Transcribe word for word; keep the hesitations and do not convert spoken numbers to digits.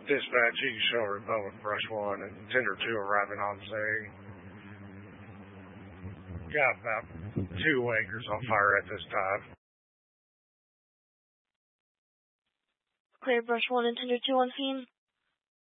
Dispatch, you can show Republic Brush one and Tender two arriving on scene. Got about two acres on fire at this time. Clear Brush one and Tender two on scene.